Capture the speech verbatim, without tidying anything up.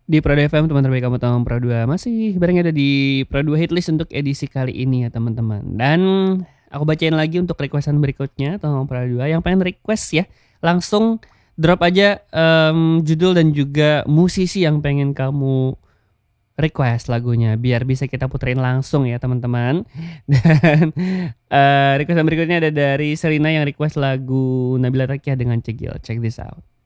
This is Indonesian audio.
Di Prado F M, teman terbaik kamu tahun Pro dua masih bareng ada di Pro dua Hitlist untuk edisi kali ini ya teman-teman. Dan aku bacain lagi untuk requestan berikutnya tahun Pro dua yang pengen request ya. Langsung drop aja em, judul dan juga musisi yang pengen kamu request lagunya biar bisa kita puterin langsung ya teman-teman. Dan eh, requestan berikutnya ada dari Selina yang request lagu Nabila Takia dengan Cegil. Check this out.